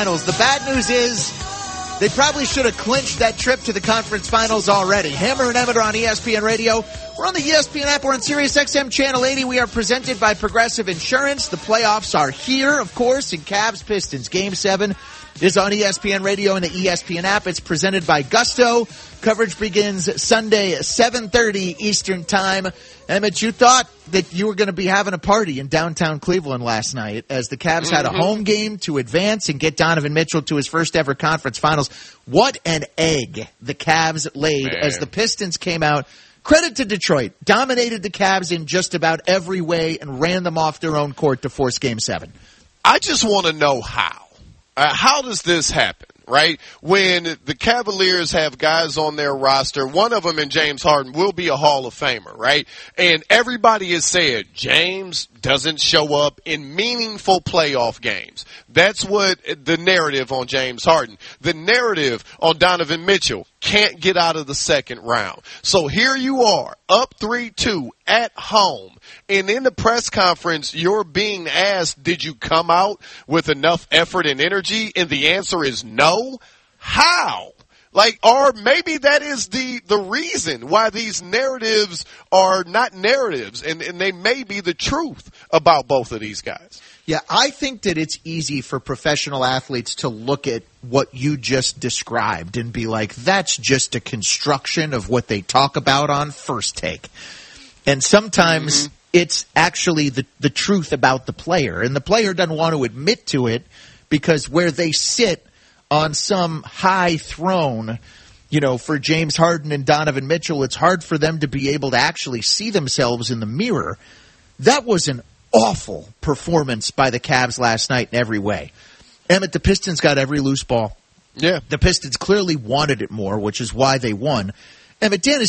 Finals. The bad news is they probably should have clinched that trip to the conference finals already. Hammer and Emmett are on ESPN Radio. We're on the ESPN app. We're on Sirius XM Channel 80. We are presented by Progressive Insurance. The playoffs are here, of course, in Cavs Pistons. Game 7 is on ESPN Radio and the ESPN app. It's presented by Gusto. Coverage begins Sunday at 7:30 Eastern Time. Emmett, you thought that you were going to be having a party in downtown Cleveland last night as the Cavs had a home game to advance and get Donovan Mitchell to his first ever conference finals. What an egg the Cavs laid as the Pistons came out. Credit to Detroit. Dominated the Cavs in just about every way and ran them off their own court to force Game 7. I just want to know how. How does this happen, right? When the Cavaliers have guys on their roster, one of them in James Harden will be a Hall of Famer, right? And everybody has said James doesn't show up in meaningful playoff games. That's what the narrative on James Harden. The narrative on Donovan Mitchell can't get out of the second round. So here you are, up 3-2 at home. And in the press conference, you're being asked, did you come out with enough effort and energy? And the answer is no. How? Or maybe that is the reason why these narratives are not narratives, and they may be the truth about both of these guys. Yeah, I think that it's easy for professional athletes to look at what you just described and be like, that's just a construction of what they talk about on First Take. And sometimes it's actually the truth about the player, and the player doesn't want to admit to it because where they sit on some high throne, for James Harden and Donovan Mitchell, it's hard for them to be able to actually see themselves in the mirror. That was an awful performance by the Cavs last night in every way. Emmett, the Pistons got every loose ball. Yeah. The Pistons clearly wanted it more, which is why they won. Emmett, Dan